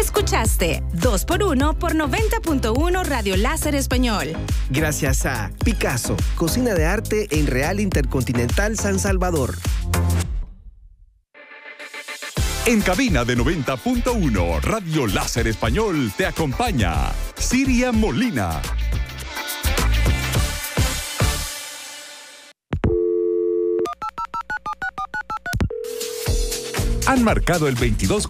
Escuchaste 2x1 por 90.1 Radio Láser Español. Gracias a Picasso, cocina de arte en Real Intercontinental San Salvador. En cabina de 90.1 Radio Láser Español te acompaña Siria Molina. Han marcado el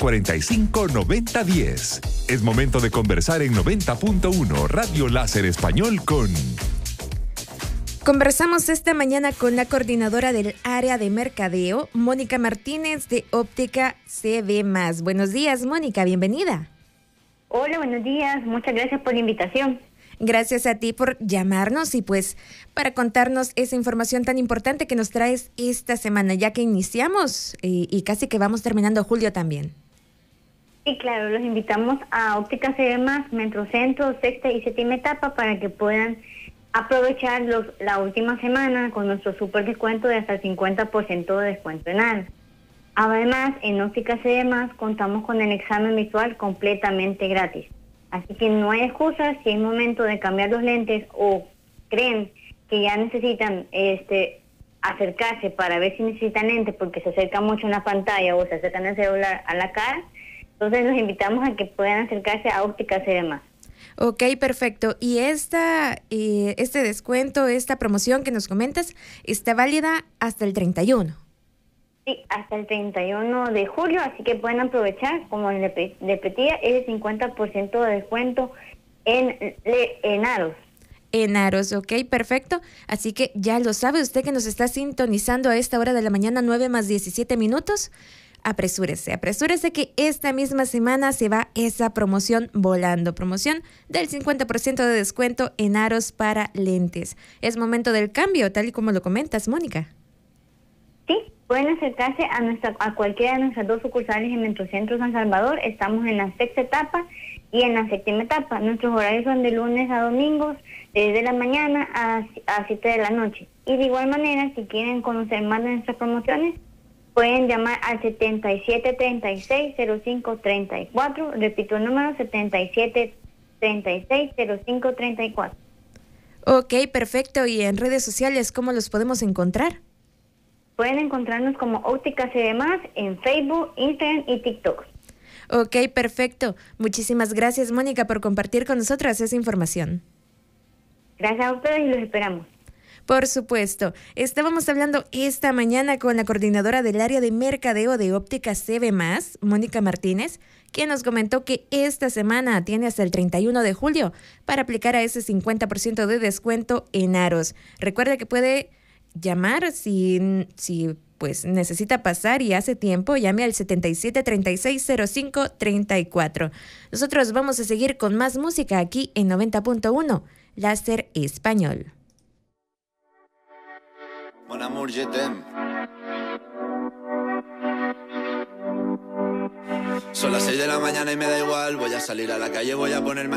2245-9010. Es momento de conversar en 90.1 Radio Láser Español con... Conversamos esta mañana con la coordinadora del área de mercadeo, Mónica Martínez, de Óptica CB+. Buenos días, Mónica, bienvenida. Hola, buenos días. Muchas gracias por la invitación. Gracias a ti por llamarnos y pues para contarnos esa información tan importante que nos traes esta semana, ya que iniciamos y casi que vamos terminando julio también. Sí, claro, los invitamos a Óptica CB+, Metrocentro, sexta y séptima etapa para que puedan aprovechar la última semana con nuestro super descuento de hasta el 50% de descuento en AL. Además, en Óptica CB+, contamos con el examen visual completamente gratis. Así que no hay excusa si es momento de cambiar los lentes o creen que ya necesitan acercarse para ver si necesitan lentes porque se acercan mucho en la pantalla o se acercan el celular a la cara. Entonces los invitamos a que puedan acercarse a Óptica CB+. Ok, perfecto. Y este descuento, esta promoción que nos comentas, está válida hasta el 31. Sí, hasta el 31 de julio, así que pueden aprovechar, como les repetía, ese 50% de descuento en aros. En aros, ok, perfecto. Así que ya lo sabe usted que nos está sintonizando a esta hora de la mañana, 9:17. Apresúrese que esta misma semana se va esa promoción volando. Promoción del 50% de descuento en aros para lentes. Es momento del cambio, tal y como lo comentas, Mónica. Sí, pueden acercarse a cualquiera de nuestras dos sucursales en Metrocentro San Salvador. Estamos en la sexta etapa y en la séptima etapa. Nuestros horarios son de lunes a domingos, desde la mañana a 7 de la noche. Y de igual manera, si quieren conocer más de nuestras promociones, pueden llamar al 7736-0534. Repito el número, 7736-0534. Ok, perfecto. ¿Y en redes sociales cómo los podemos encontrar? Pueden encontrarnos como Óptica CB+, en Facebook, Instagram y TikTok. Ok, perfecto. Muchísimas gracias, Mónica, por compartir con nosotras esa información. Gracias a ustedes y los esperamos. Por supuesto. Estábamos hablando esta mañana con la coordinadora del área de mercadeo de Óptica CB+, Mónica Martínez, quien nos comentó que esta semana tiene hasta el 31 de julio para aplicar a ese 50% de descuento en aros. Recuerde que puede llamar si pues necesita pasar y hace tiempo, llame al 7736-0534. Nosotros vamos a seguir con más música aquí en 90.1 Láser Español. Mon amour, je t'aime. Son las 6 de la mañana y me da igual. Voy a salir a la calle, voy a ponerme